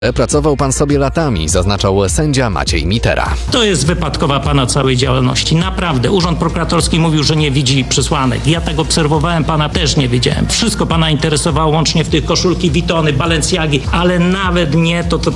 Pracował pan sobie latami, zaznaczał sędzia Maciej Mitera. To jest wypadkowa pana całej działalności. Naprawdę. Urząd Prokuratorski mówił, że nie widzi przesłanek. Ja tak obserwowałem, pana też nie wiedziałem. Wszystko pana interesowało, łącznie w tych koszulki Vuittony, Balenciagi, ale nawet nie to